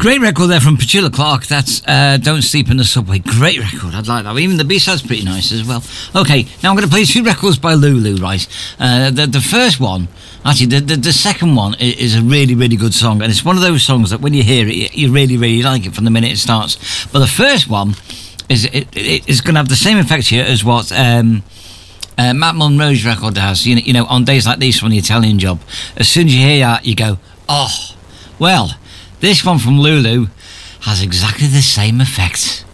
Great record there from Petula Clark. That's Don't Sleep in the Subway. Great record. I'd like that. Even the B-side's pretty nice as well. Okay, now I'm going to play two records by Lulu, right? The first one, actually, the second one is a really, really good song. And it's one of those songs that when you hear it, you really, really like it from the minute it starts. But the first one is it's going to have the same effect here as what Matt Monroe's record has. You know, on days like this from the Italian Job, as soon as you hear that, you go, oh, well, this one from Lulu has exactly the same effect.